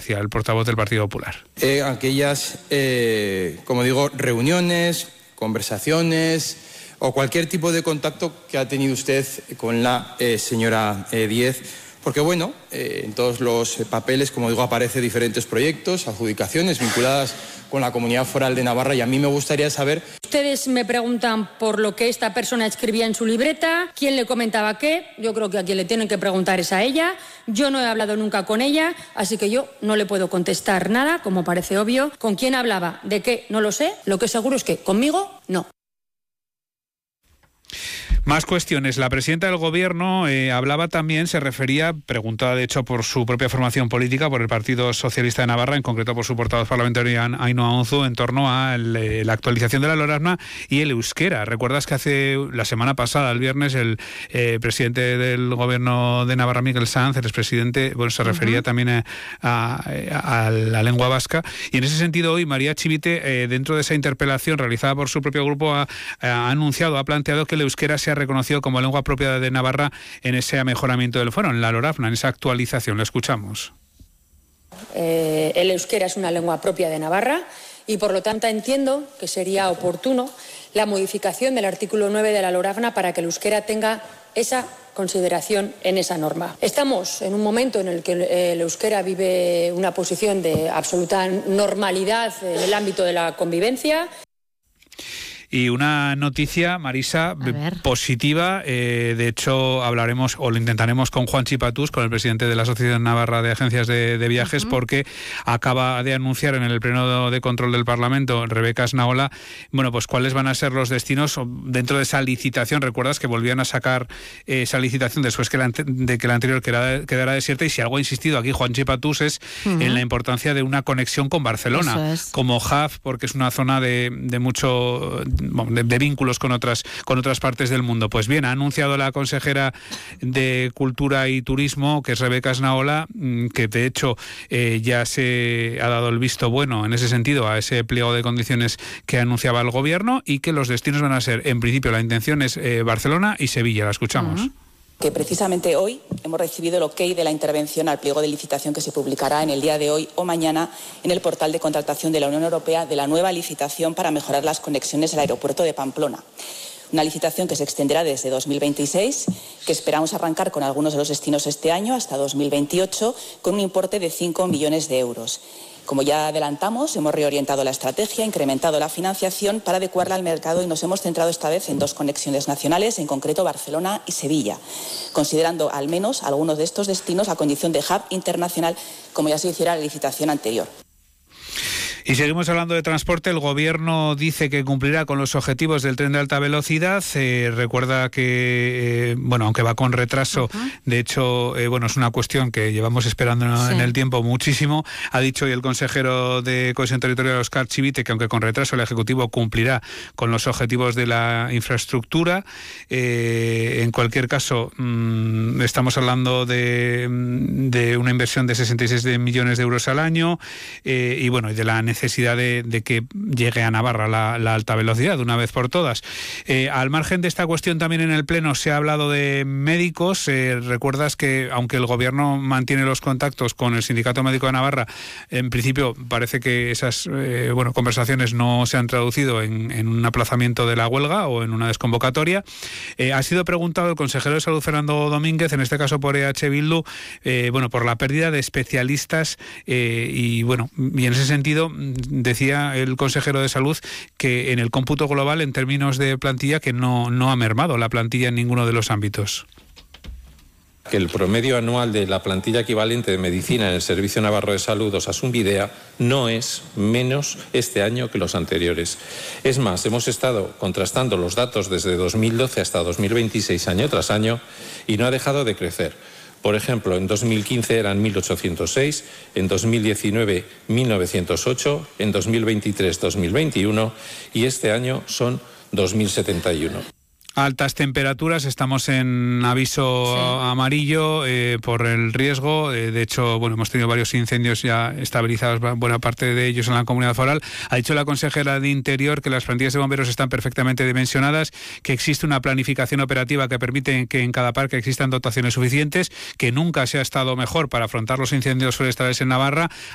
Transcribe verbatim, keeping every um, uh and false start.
García, el portavoz del Partido Popular. Eh, aquellas, eh, como digo, reuniones, conversaciones o cualquier tipo de contacto que ha tenido usted con la eh, señora eh, Díez, porque bueno, eh, en todos los papeles, como digo, aparecen diferentes proyectos, adjudicaciones vinculadas con la Comunidad Foral de Navarra, y a mí me gustaría saber... Ustedes me preguntan por lo que esta persona escribía en su libreta, quién le comentaba qué. Yo creo que a quien le tienen que preguntar es a ella. Yo no he hablado nunca con ella, así que yo no le puedo contestar nada, como parece obvio. ¿Con quién hablaba? ¿De qué? No lo sé. Lo que es seguro es que conmigo, no. Más cuestiones. La presidenta del Gobierno eh, hablaba también, se refería, preguntada de hecho por su propia formación política, por el Partido Socialista de Navarra, en concreto por su portavoz parlamentario Ainhoa Unzu, en torno a el, eh, la actualización de la Lorasma y el euskera. ¿Recuerdas que hace la semana pasada, el viernes, el eh, presidente del Gobierno de Navarra, Miguel Sanz, el expresidente, bueno, se refería uh-huh. también a, a, a la lengua vasca? Y en ese sentido hoy María Chivite, eh, dentro de esa interpelación realizada por su propio grupo, ha, ha anunciado, ha planteado que el euskera sea reconocido como lengua propia de Navarra en ese mejoramiento del foro, en la Lorasma, en esa actualización. Lo escuchamos. Eh, el euskera es una lengua propia de Navarra y por lo tanto entiendo que sería oportuno la modificación del artículo nueve de la Lorasma para que el euskera tenga esa consideración en esa norma. Estamos en un momento en el que el euskera vive una posición de absoluta normalidad en el ámbito de la convivencia. Y una noticia, Marisa, positiva. Eh, de hecho, hablaremos o lo intentaremos con Juan Chipatús, con el presidente de la Asociación Navarra de Agencias de, de Viajes, uh-huh. porque acaba de anunciar en el Pleno de Control del Parlamento, Rebeca Asnaola, bueno, pues cuáles van a ser los destinos dentro de esa licitación. Recuerdas que volvían a sacar eh, esa licitación después que la, de que la anterior quedara, quedara desierta, y si algo ha insistido aquí Juan Chipatús es uh-huh. en la importancia de una conexión con Barcelona, es. como hub, porque es una zona de, de mucho... De, de vínculos con otras con otras partes del mundo. Pues bien, ha anunciado la consejera de Cultura y Turismo, que es Rebeca Asnaola, que de hecho eh, ya se ha dado el visto bueno en ese sentido a ese pliego de condiciones que anunciaba el Gobierno, y que los destinos van a ser, en principio, la intención es eh, Barcelona y Sevilla. La escuchamos. Uh-huh. Que precisamente hoy hemos recibido el ok de la intervención al pliego de licitación que se publicará en el día de hoy o mañana en el portal de contratación de la Unión Europea de la nueva licitación para mejorar las conexiones al aeropuerto de Pamplona. Una licitación que se extenderá desde dos mil veintiséis, que esperamos arrancar con algunos de los destinos este año hasta dos mil veintiocho, con un importe de cinco millones de euros. Como ya adelantamos, hemos reorientado la estrategia, incrementado la financiación para adecuarla al mercado, y nos hemos centrado esta vez en dos conexiones nacionales, en concreto Barcelona y Sevilla, considerando al menos algunos de estos destinos a condición de hub internacional, como ya se hiciera en la licitación anterior. Y seguimos hablando de transporte. El Gobierno dice que cumplirá con los objetivos del tren de alta velocidad. Eh, recuerda que, eh, bueno, aunque va con retraso, uh-huh. de hecho, eh, bueno, es una cuestión que llevamos esperando sí. en el tiempo muchísimo. Ha dicho hoy el consejero de Cohesión Territorial, Óscar Chivite, que aunque con retraso el Ejecutivo cumplirá con los objetivos de la infraestructura. Eh, en cualquier caso, mmm, estamos hablando de, de una inversión de sesenta y seis millones de euros al año eh, y, bueno, y de la necesidad necesidad de, de que llegue a Navarra la, la alta velocidad de una vez por todas. Eh, al margen de esta cuestión, también en el Pleno se ha hablado de médicos. Eh, recuerdas que, aunque el Gobierno mantiene los contactos con el Sindicato Médico de Navarra, en principio parece que esas eh, bueno, conversaciones no se han traducido en, en un aplazamiento de la huelga o en una desconvocatoria. Eh, ha sido preguntado el consejero de Salud, Fernando Domínguez, en este caso por E H Bildu, eh, bueno, por la pérdida de especialistas eh, y, bueno, y en ese sentido decía el consejero de Salud que en el cómputo global, en términos de plantilla, que no, no ha mermado la plantilla en ninguno de los ámbitos. Que el promedio anual de la plantilla equivalente de medicina en el Servicio Navarro de Salud, Osasunbidea, no es menos este año que los anteriores. Es más, hemos estado contrastando los datos desde dos mil doce hasta dos mil veintiséis, año tras año, y no ha dejado de crecer. Por ejemplo, en dos mil quince eran mil ochocientos seis, en dos mil diecinueve mil novecientos ocho, en dos mil veintitrés dos mil veintiuno y este año son dos mil setenta y uno. Altas temperaturas, estamos en aviso sí. amarillo eh, por el riesgo. Eh, de hecho, bueno, hemos tenido varios incendios ya estabilizados, buena parte de ellos en la comunidad foral. Ha dicho la consejera de Interior que las plantillas de bomberos están perfectamente dimensionadas, que existe una planificación operativa que permite que en cada parque existan dotaciones suficientes, que nunca se ha estado mejor para afrontar los incendios forestales en Navarra.